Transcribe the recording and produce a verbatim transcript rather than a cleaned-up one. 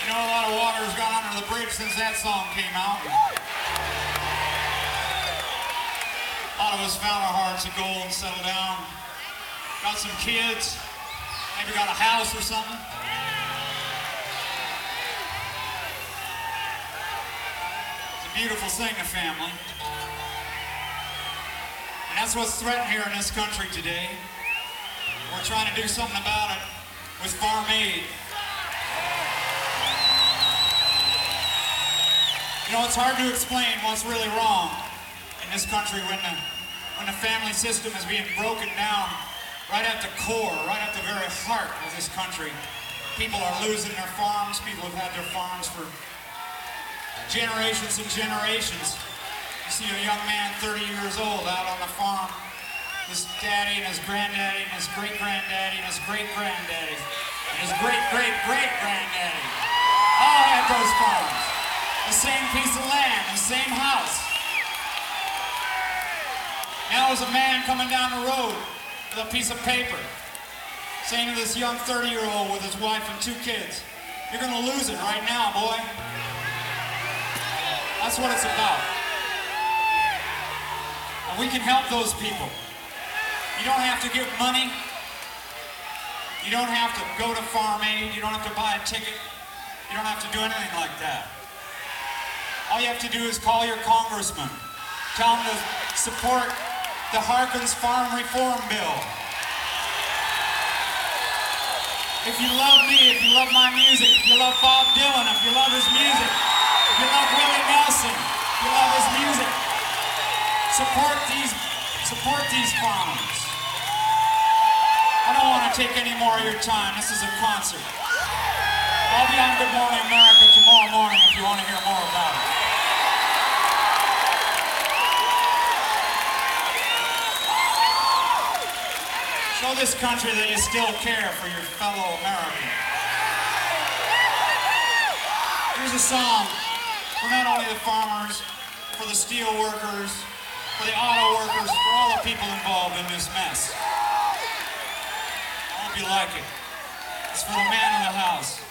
You know, a lot of water's gone under the bridge since that song came out. A lot of us found our hearts of gold and settled down. Got some kids. Maybe got a house or something. It's a beautiful thing, a family. And that's what's threatened here in this country today. We're trying to do something about it with Farm Aid. You know, it's hard to explain what's really wrong in this country when the, when the family system is being broken down right at the core, right at the very heart of this country. People are losing their farms. People have had their farms for generations and generations. You see a young man, thirty years old, out on the farm. His daddy and his granddaddy and his great-granddaddy and his great-granddaddy and his great-great-great-granddaddy all had those farms. The same piece of land, the same house. Now there's a man coming down the road with a piece of paper saying to this young thirty-year-old with his wife and two kids, "You're gonna lose it right now, boy." That's what it's about. And we can help those people. You don't have to give money. You don't have to go to Farm Aid. You don't have to buy a ticket. You don't have to do anything like that. All you have to do is call your congressman. Tell him to support the Harkins Farm Reform Bill. If you love me, if you love my music, if you love Bob Dylan, if you love his music, if you love Willie Nelson, if you love his music, support these, support these farmers. I don't want to take any more of your time. This is a concert. I'll be on Good Morning America tomorrow morning if you want to hear more about it. Show this country that you still care for your fellow American. Here's a song for not only the farmers, for the steel workers, for the auto workers, for all the people involved in this mess. I hope you like it. It's for the man in the house.